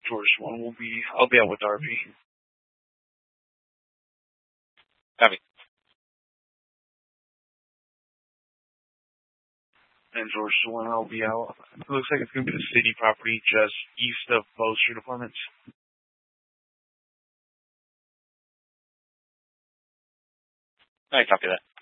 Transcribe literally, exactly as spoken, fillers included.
George one will be, I'll be out with Darby. Copy. And George one, I'll be out. It looks like it's going to be the city property just east of Bow Street Apartments. I copy that.